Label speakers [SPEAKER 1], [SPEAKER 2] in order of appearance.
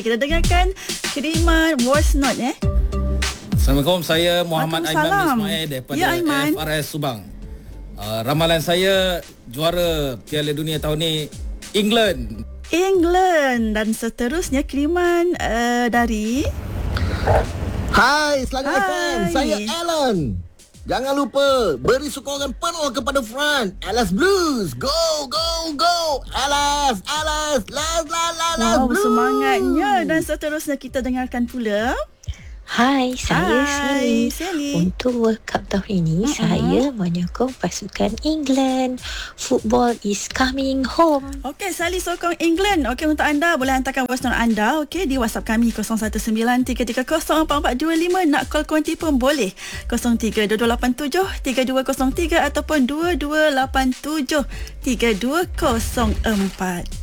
[SPEAKER 1] Okey, kita dengarkan kiriman voice note
[SPEAKER 2] Assalamualaikum, saya Muhammad Aiman
[SPEAKER 1] Waalaikumsalam.
[SPEAKER 2] Ismail daripada
[SPEAKER 1] Ya, Aiman.
[SPEAKER 2] FRS Subang. Ramalan saya juara Piala Dunia tahun ni England.
[SPEAKER 1] Dan seterusnya kiriman dari
[SPEAKER 3] Hai, Selangor
[SPEAKER 1] Hai.
[SPEAKER 3] FM. Saya Alan. Jangan lupa beri sokongan penuh kepada Fran. LS Blues. Go, go, go. LS, LS
[SPEAKER 1] wow,
[SPEAKER 3] Blues.
[SPEAKER 1] semangatnya. Dan seterusnya kita dengarkan pula.
[SPEAKER 4] Hai, saya
[SPEAKER 1] Hai,
[SPEAKER 4] Sally.
[SPEAKER 1] Sally.
[SPEAKER 4] Untuk World Cup tahun ini, saya menyokong pasukan England. Football is coming home.
[SPEAKER 1] Okey, Sally sokong England. Okey, untuk anda boleh hantarkan voice note anda okey di WhatsApp kami 0193304225. Nak call konti pun boleh 0322873203 ataupun 22873204.